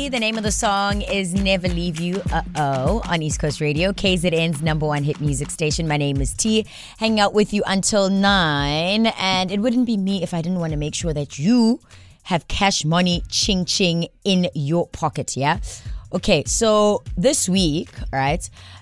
Melody. The name of the song is Never Leave You, on East Coast Radio, KZN's number one hit music station. My name is T, hanging out with you until 9. And it wouldn't be me if I didn't want to make sure that you have cash money ching ching in your pocket, yeah? Okay, so this week, right,